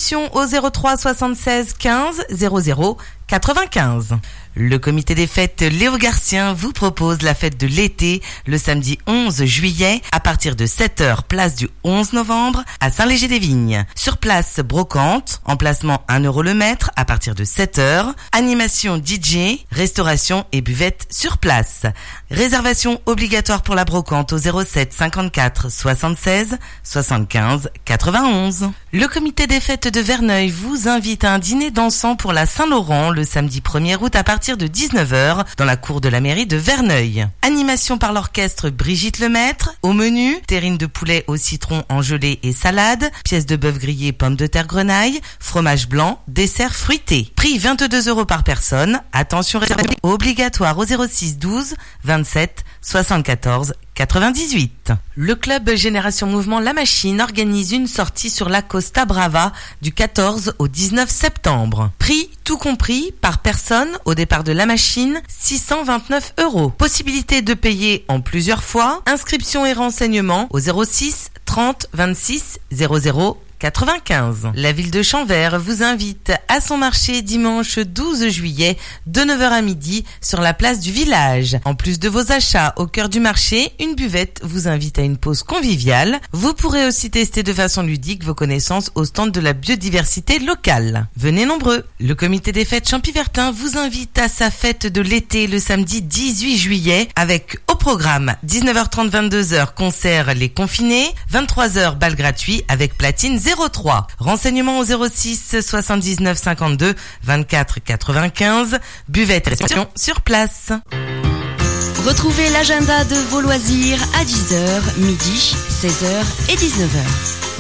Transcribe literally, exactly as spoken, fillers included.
Inscription au zéro trois soixante-seize quinze zéro zéro quatre-vingt-quinze. Le comité des fêtes Léo Garcien vous propose la fête de l'été le samedi onze juillet à partir de sept heures, place du onze novembre à Saint-Léger-des-Vignes. Sur place, brocante, emplacement un euro le mètre à partir de sept heures, animation D J, restauration et buvette sur place. Réservation obligatoire pour la brocante au zéro sept cinquante-quatre soixante-seize soixante-quinze quatre-vingt-onze. Le comité des fêtes de Verneuil vous invite à un dîner dansant pour la Saint-Laurent le samedi premier août à partir de dix-neuf heures dans la cour de la mairie de Verneuil. Animation par l'orchestre Brigitte Lemaître. Au menu, terrine de poulet au citron en gelée et salade, pièces de bœuf grillé, pommes de terre grenaille, fromage blanc, dessert fruité. Prix vingt-deux euros par personne. Attention, réservation obligatoire au zéro six douze vingt-sept soixante-quatorze quatre-vingt-dix-huit. Le club Génération Mouvement La Machine organise une sortie sur la Costa Brava du quatorze au dix-neuf septembre. Prix tout compris par personne au départ de La Machine, six cent vingt-neuf euros. Possibilité de payer en plusieurs fois. Inscription et renseignements au zéro six trente vingt-six zéro zéro quatre-vingt-quinze. La ville de Champvert vous invite à son marché dimanche douze juillet de neuf heures à midi sur la place du village. En plus de vos achats au cœur du marché, une buvette vous invite à une pause conviviale. Vous pourrez aussi tester de façon ludique vos connaissances au stand de la biodiversité locale. Venez nombreux. Le comité des fêtes Champivertin vous invite à sa fête de l'été le samedi dix-huit juillet avec au programme dix-neuf heures trente vingt-deux heures concert Les Confinés, vingt-trois heures bal gratuit avec platine zéro trois. Renseignements au zéro six soixante-dix-neuf cinquante-deux vingt-quatre quatre-vingt-quinze. Buvette et restauration sur place. Retrouvez l'agenda de vos loisirs à dix heures, midi, seize heures et dix-neuf heures.